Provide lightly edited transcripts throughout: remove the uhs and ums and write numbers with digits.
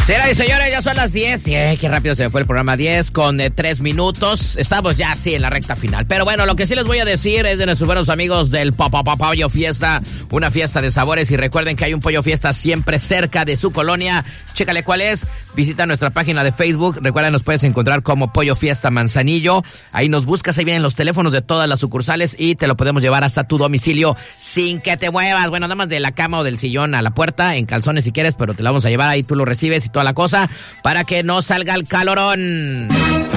Señoras y señores, ya son las 10. Qué rápido se me fue el programa. 10 con 3 minutos. Estamos ya así en la recta final. Pero bueno, lo que sí les voy a decir es de nuestros buenos amigos del Pollo Fiesta. Una fiesta de sabores. Y recuerden que hay un Pollo Fiesta siempre cerca de su colonia. Chécale cuál es. Visita nuestra página de Facebook. Recuerda, nos puedes encontrar como Pollo Fiesta Manzanillo. Ahí nos buscas. Ahí vienen los teléfonos de todas las sucursales. Y te lo podemos llevar hasta tu domicilio sin que te muevas. Bueno, nada más de la cama o del sillón a la puerta. En calzones si quieres, pero te la vamos a llevar ahí. Tú lo recibes y toda la cosa para que no salga el calorón.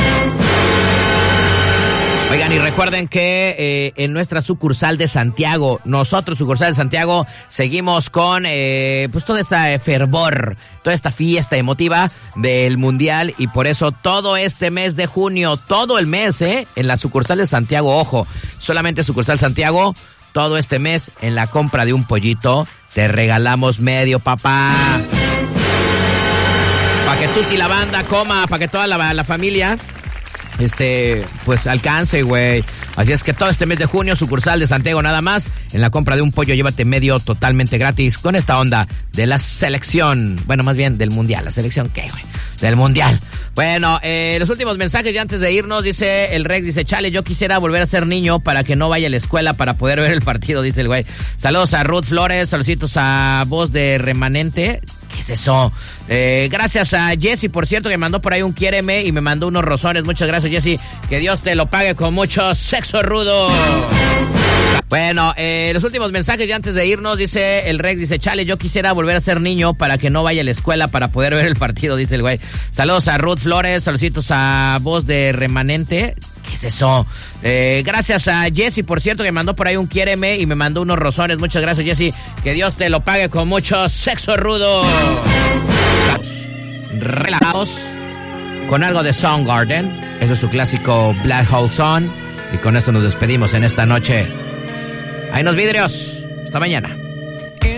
Oigan, y recuerden que en nuestra sucursal de Santiago, sucursal de Santiago, seguimos con pues todo este fervor, toda esta fiesta emotiva del Mundial, y por eso todo este mes de junio, todo el mes, en la sucursal de Santiago, ojo, solamente sucursal Santiago, todo este mes en la compra de un pollito, te regalamos medio, papá. Para que Tuti la banda coma, para que toda la familia, pues alcance, güey. Así es que todo este mes de junio, sucursal de Santiago nada más, en la compra de un pollo, llévate medio totalmente gratis con esta onda de la selección. Bueno, más bien del Mundial. ¿La selección qué, güey? Del Mundial. Bueno, los últimos mensajes ya antes de irnos, dice el Rex, dice, chale, yo quisiera volver a ser niño para que no vaya a la escuela para poder ver el partido, dice el güey. Saludos a Ruth Flores, saluditos a Voz de Remanente. ¿Qué es eso? Gracias a Jessy, por cierto, que mandó por ahí un quiéreme y me mandó unos rosones. Muchas gracias, Jessy. Que Dios te lo pague con mucho sexo rudo. Bueno, los últimos mensajes ya antes de irnos, dice el Rex, dice, chale, yo quisiera volver a ser niño para que no vaya a la escuela para poder ver el partido, dice el güey. Saludos a Ruth Flores, saluditos a Voz de Remanente. ¿Qué es eso? Gracias a Jessy, por cierto, que mandó por ahí un quiéreme y me mandó unos rosones. Muchas gracias, Jessy. Que Dios te lo pague con mucho sexo rudo. Relajados con algo de Soundgarden. Eso es su clásico Black Hole Sun. Y con esto nos despedimos en esta noche. Ahí nos vidrios. Hasta mañana.